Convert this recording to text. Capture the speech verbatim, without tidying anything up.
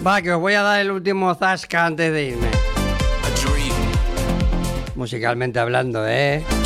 Va, que os voy a dar el último zasca antes de irme. Musicalmente hablando, ¿eh?